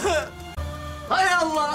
Hay Allah!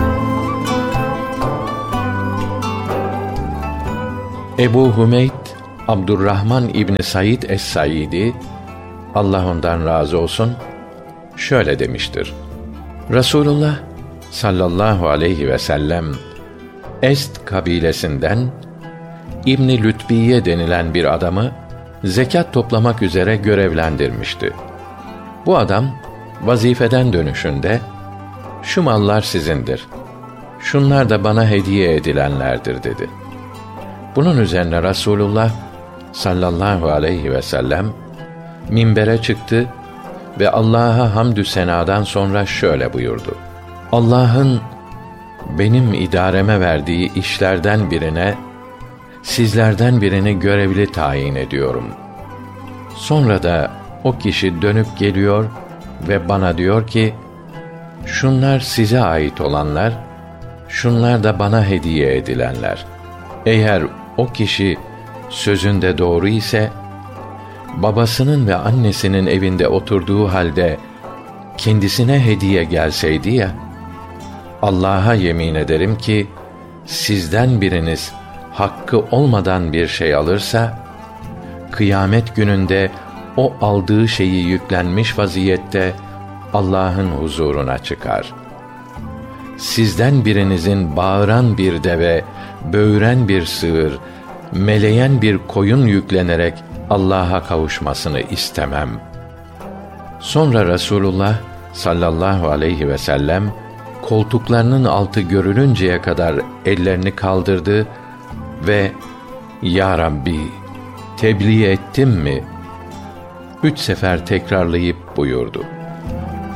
Ebu Hümeyd Abdurrahman İbni Said Es-Saidi, Allah ondan razı olsun, şöyle demiştir: Resulullah sallallahu aleyhi ve sellem Est kabilesinden İbn-i Lütbiye denilen bir adamı zekat toplamak üzere görevlendirmişti. Bu adam vazifeden dönüşünde, şu mallar sizindir, şunlar da bana hediye edilenlerdir dedi. Bunun üzerine Resulullah sallallahu aleyhi ve sellem minbere çıktı ve Allah'a hamdü senadan sonra şöyle buyurdu: Allah'ın benim idareme verdiği işlerden birine, sizlerden birini görevli tayin ediyorum. Sonra da o kişi dönüp geliyor ve bana diyor ki, şunlar size ait olanlar, şunlar da bana hediye edilenler. Eğer o kişi sözünde doğru ise, babasının ve annesinin evinde oturduğu halde kendisine hediye gelseydi ya, Allah'a yemin ederim ki sizden biriniz hakkı olmadan bir şey alırsa, kıyamet gününde o aldığı şeyi yüklenmiş vaziyette Allah'ın huzuruna çıkar. Sizden birinizin bağıran bir deve, böğüren bir sığır, meleyen bir koyun yüklenerek Allah'a kavuşmasını istemem. Sonra Resulullah sallallahu aleyhi ve sellem koltuklarının altı görülünceye kadar ellerini kaldırdı ve Ya Rabbi, tebliğ ettim mi? 3 sefer tekrarlayıp buyurdu: